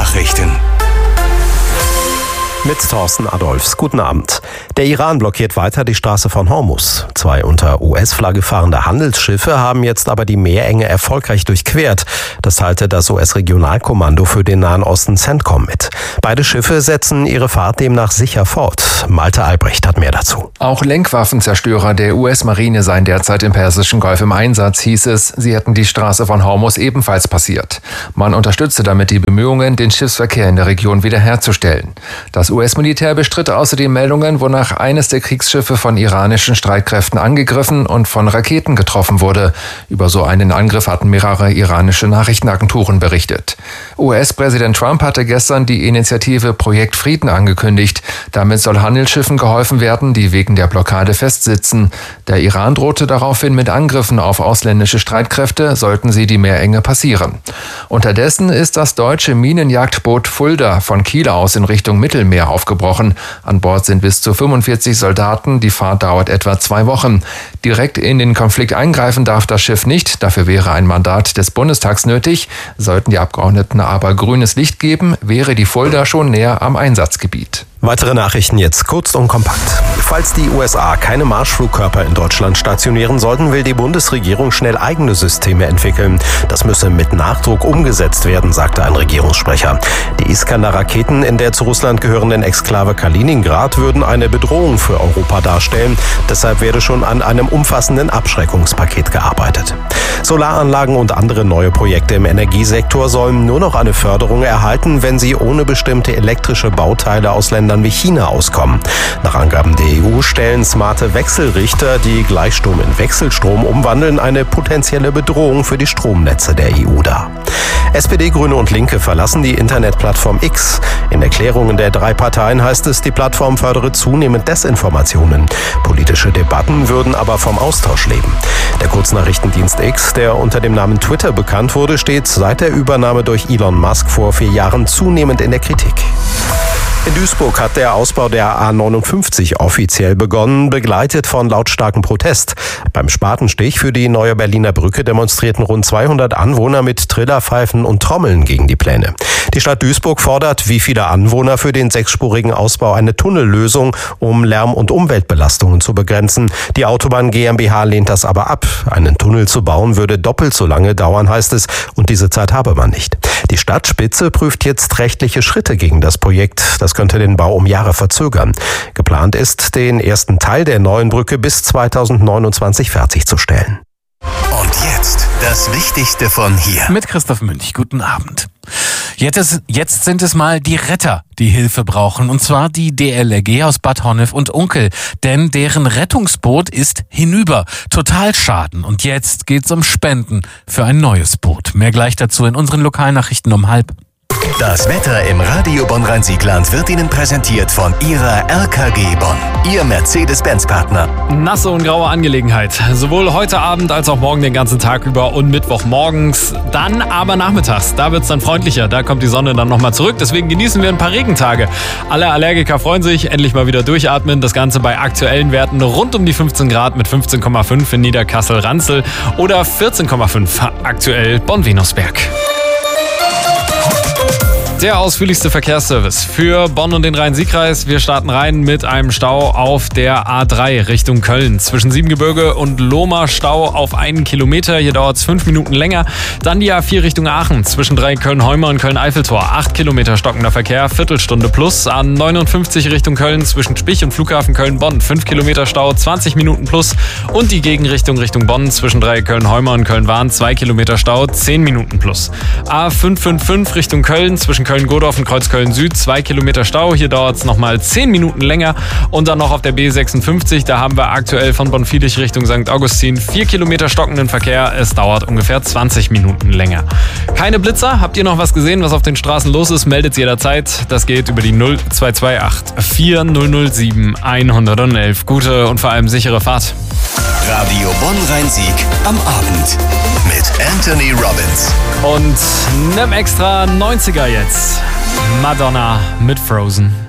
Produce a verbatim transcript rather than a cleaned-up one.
Nachrichten. Mit Thorsten Adolfs. Guten Abend. Der Iran blockiert weiter die Straße von Hormuz. Zwei unter U S-Flagge fahrende Handelsschiffe haben jetzt aber die Meerenge erfolgreich durchquert. Das teilte das U S-Regionalkommando für den Nahen Osten CENTCOM mit. Beide Schiffe setzen ihre Fahrt demnach sicher fort. Malte Albrecht hat mehr dazu. Auch Lenkwaffenzerstörer der U S-Marine seien derzeit im Persischen Golf im Einsatz, hieß es. Sie hätten die Straße von Hormuz ebenfalls passiert. Man unterstütze damit die Bemühungen, den Schiffsverkehr in der Region wiederherzustellen. Das U S-Militär bestritt außerdem Meldungen, wonach eines der Kriegsschiffe von iranischen Streitkräften angegriffen und von Raketen getroffen wurde. Über so einen Angriff hatten mehrere iranische Nachrichtenagenturen berichtet. U S-Präsident Trump hatte gestern die Initiative Projekt Frieden angekündigt. Damit soll Handelsschiffen geholfen werden, die wegen der Blockade festsitzen. Der Iran drohte daraufhin mit Angriffen auf ausländische Streitkräfte, sollten sie die Meerenge passieren. Unterdessen ist das deutsche Minenjagdboot Fulda von Kiel aus in Richtung Mittelmeer aufgebrochen. An Bord sind bis zu fünfundvierzig Soldaten. Die Fahrt dauert etwa zwei Wochen. Direkt in den Konflikt eingreifen darf das Schiff nicht. Dafür wäre ein Mandat des Bundestags nötig. Sollten die Abgeordneten aber grünes Licht geben, wäre die Fulda schon näher am Einsatzgebiet. Weitere Nachrichten jetzt kurz und kompakt. Falls die U S A keine Marschflugkörper in Deutschland stationieren sollten, will die Bundesregierung schnell eigene Systeme entwickeln. Das müsse mit Nachdruck umgesetzt werden, sagte ein Regierungssprecher. Die Iskander-Raketen in der zu Russland gehörenden Exklave Kaliningrad würden eine Bedrohung für Europa darstellen. Deshalb werde schon an einem umfassenden Abschreckungspaket gearbeitet. Solaranlagen und andere neue Projekte im Energiesektor sollen nur noch eine Förderung erhalten, wenn sie ohne bestimmte elektrische Bauteile aus Ländern wie China auskommen. Nach Angaben der E U stellen smarte Wechselrichter, die Gleichstrom in Wechselstrom umwandeln, eine potenzielle Bedrohung für die Stromnetze der E U dar. S P D, Grüne und Linke verlassen die Internetplattform X. In Erklärungen der drei Parteien heißt es, die Plattform fördere zunehmend Desinformationen. Politische Debatten würden aber vom Austausch leben. Der Kurznachrichtendienst X, der unter dem Namen Twitter bekannt wurde, steht seit der Übernahme durch Elon Musk vor vier Jahren zunehmend in der Kritik. In Duisburg hat der Ausbau der A neunundfünfzig offiziell begonnen, begleitet von lautstarkem Protest. Beim Spatenstich für die neue Berliner Brücke demonstrierten rund zweihundert Anwohner mit Trillerpfeifen und Trommeln gegen die Pläne. Die Stadt Duisburg fordert, wie viele Anwohner, für den sechsspurigen Ausbau eine Tunnellösung, um Lärm- und Umweltbelastungen zu begrenzen. Die Autobahn GmbH lehnt das aber ab. Einen Tunnel zu bauen würde doppelt so lange dauern, heißt es, und diese Zeit habe man nicht. Die Stadtspitze prüft jetzt rechtliche Schritte gegen das Projekt. Das könnte den Bau um Jahre verzögern. Geplant ist, den ersten Teil der neuen Brücke bis zweitausendneunundzwanzig fertigzustellen. Und jetzt das Wichtigste von hier. Mit Christoph Münch. Guten Abend. Jetzt, jetzt sind es mal die Retter, die Hilfe brauchen. Und zwar die D L R G aus Bad Honnef und Unkel. Denn deren Rettungsboot ist hinüber. Totalschaden. Und jetzt geht's um Spenden für ein neues Boot. Mehr gleich dazu in unseren Lokalnachrichten um halb. Das Wetter im Radio Bonn-Rhein-Sieg-Land wird Ihnen präsentiert von Ihrer R K G Bonn, Ihr Mercedes-Benz-Partner. Nasse und graue Angelegenheit. Sowohl heute Abend als auch morgen den ganzen Tag über und Mittwochmorgens. Dann aber nachmittags. Da wird es dann freundlicher. Da kommt die Sonne dann nochmal zurück. Deswegen genießen wir ein paar Regentage. Alle Allergiker freuen sich. Endlich mal wieder durchatmen. Das Ganze bei aktuellen Werten rund um die fünfzehn Grad mit fünfzehn Komma fünf in Niederkassel-Ranzel oder vierzehn Komma fünf aktuell Bonn-Venusberg. Der ausführlichste Verkehrsservice für Bonn und den Rhein-Sieg-Kreis. Wir starten rein mit einem Stau auf der A drei Richtung Köln. Zwischen Siebengebirge und Lohmar Stau auf einen Kilometer. Hier dauert es fünf Minuten länger. Dann die A vier Richtung Aachen. Zwischen drei Köln-Heumer und Köln-Eiffeltor. Acht Kilometer stockender Verkehr, Viertelstunde plus. A neunundfünfzig Richtung Köln. Zwischen Spich und Flughafen Köln-Bonn. Fünf Kilometer Stau, zwanzig Minuten plus. Und die Gegenrichtung Richtung Bonn. Zwischen drei Köln-Heumer und Köln-Wahn. Zwei Kilometer Stau, zehn Minuten plus. A fünf fünf fünf Richtung Köln. Zwischen Köln-Godorf und Kreuzköln Süd, zwei Kilometer Stau. Hier dauert es nochmal zehn Minuten länger. Und dann noch auf der B sechsundfünfzig, da haben wir aktuell von Bonn-Fiedich Richtung Sankt Augustin vier Kilometer stockenden Verkehr. Es dauert ungefähr zwanzig Minuten länger. Keine Blitzer. Habt ihr noch was gesehen, was auf den Straßen los ist? Meldet es jederzeit. Das geht über die null zwei zwei acht vier null null sieben eins eins eins. Gute und vor allem sichere Fahrt. Radio Bonn-Rhein-Sieg am Abend mit Anthony Robbins. Und nem extra neunziger jetzt. Madonna mit Frozen.